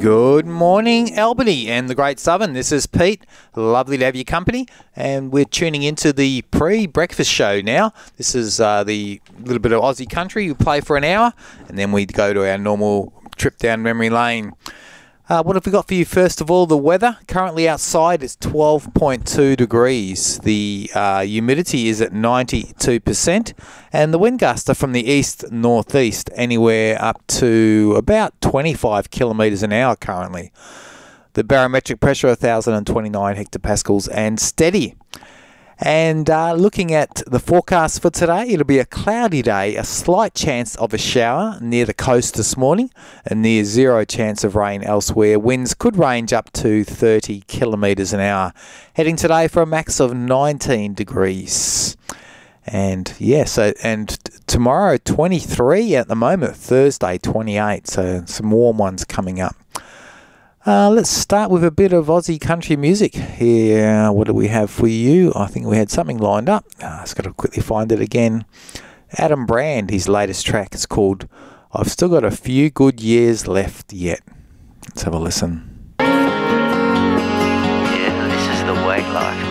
Good morning, Albany and the Great Southern. This is Pete. Lovely to have your company. And we're tuning into the pre-breakfast show now. This is the little bit of Aussie country. We play for an hour and then we go to our normal trip down memory lane. What have we got for you? First of all, the weather. Currently outside is 12.2 degrees. The humidity is at 92%. And the wind gusts are from the east-northeast, anywhere up to about 25 kilometres an hour currently. The barometric pressure, 1,029 hectopascals and steady. And looking at the forecast for today, it'll be a cloudy day, a slight chance of a shower near the coast this morning, and near zero chance of rain elsewhere. Winds could range up to 30 kilometres an hour. Heading today for a max of 19 degrees. And and tomorrow 23 at the moment, Thursday 28, so some warm ones coming up. Let's start with a bit of Aussie country music here. What do we have for you? I think we had something lined up. I just got to quickly find it again. Adam Brand, his latest track is called I've Still Got a Few Good Years Left Yet. Let's have a listen. Yeah, this is the way life.